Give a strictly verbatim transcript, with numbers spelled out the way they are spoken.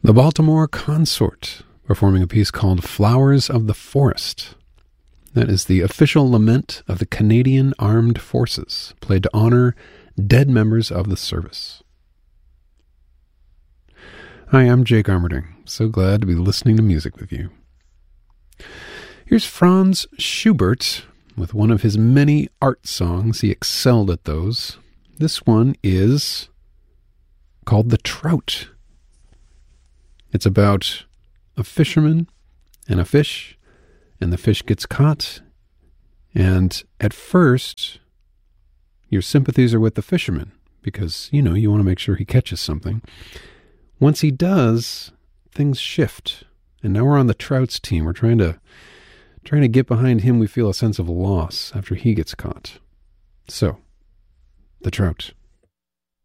The Baltimore Consort, performing a piece called Flowers of the Forest. That is the official lament of the Canadian Armed Forces, played to honor dead members of the service. Hi, I'm Jake Armerding. So glad to be listening to music with you. Here's Franz Schubert with one of his many art songs. He excelled at those. This one is called The Trout. It's about a fisherman and a fish, and the fish gets caught. And at first, your sympathies are with the fisherman because, you know, you want to make sure he catches something. Once he does, things shift. And now we're on the Trout's team. We're trying to trying to get behind him. We feel a sense of loss after he gets caught. So, The Trout.